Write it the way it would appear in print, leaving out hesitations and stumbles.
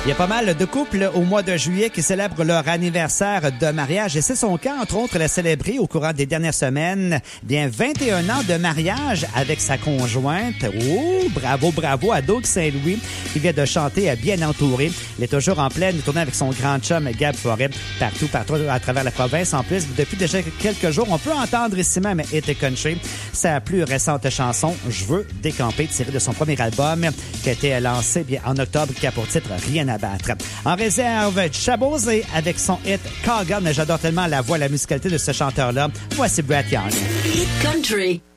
Il y a pas mal de couples au mois de juillet qui célèbrent leur anniversaire de mariage et c'est son cas, entre autres, elle a célébré au courant des dernières semaines, bien 21 ans de mariage avec sa conjointe. Oh, bravo à Doug Saint-Louis qui vient de chanter Bien entouré. Il est toujours en pleine tournée avec son grand chum Gab Forêt partout à travers la province. En plus, depuis déjà quelques jours, on peut entendre ici même Hit Country, sa plus récente chanson Je veux décamper, tirée de son premier album qui a été lancé bien en octobre, qui a pour titre Rien à battre. En réserve, Chabosé avec son hit Call Girl, mais j'adore tellement la voix, la musicalité de ce chanteur-là. Voici Brett Young. Hit Country.